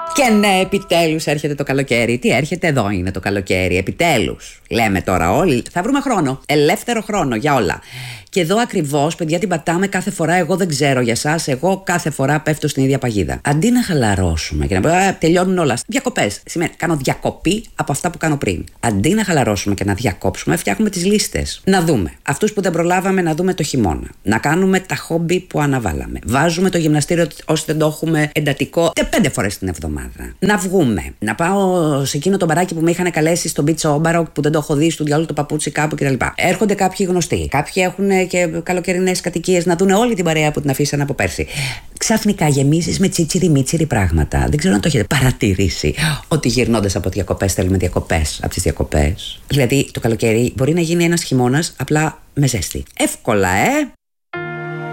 Και ναι, επιτέλους έρχεται το καλοκαίρι. Τι έρχεται, εδώ είναι το καλοκαίρι. Επιτέλους. Λέμε τώρα όλοι. Θα βρούμε χρόνο. Ελεύθερο χρόνο για όλα. Και εδώ ακριβώς, παιδιά, την πατάμε κάθε φορά. Εγώ δεν ξέρω για εσάς. Εγώ κάθε φορά πέφτω στην ίδια παγίδα. Αντί να χαλαρώσουμε και να πούμε τελειώνουν όλα. Διακοπές. Σημαίνει κάνω διακοπή από αυτά που κάνω πριν. Αντί να χαλαρώσουμε και να διακόψουμε, φτιάχνουμε τις λίστες. Να δούμε αυτούς που δεν προλάβαμε να δούμε το χειμώνα. Να κάνουμε τα χόμπι που αναβάλαμε. Βάζουμε το γυμναστήριο όσο δεν το έχουμε εντατικό 5 φορές την εβδομάδα. Να βγούμε. Να πάω σε εκείνο το μπαράκι που με είχαν καλέσει στο Beach Όμπαρο που δεν το έχω δει, στο διάλογο το παπούτσι κάπου κτλ. Έρχονται κάποιοι γνωστοί. Κάποιοι έχουν και καλοκαιρινές κατοικίες να δουν όλη την παρέα που την αφήσαν από πέρσι. Ξαφνικά γεμίζεις με τσίτσιρι-μίτσιρι πράγματα. Δεν ξέρω αν το έχετε παρατηρήσει. Ότι γυρνώντας από διακοπές θέλουμε διακοπές από τις διακοπές. Δηλαδή το καλοκαίρι μπορεί να γίνει ένας χειμώνας απλά με ζέστη. Εύκολα,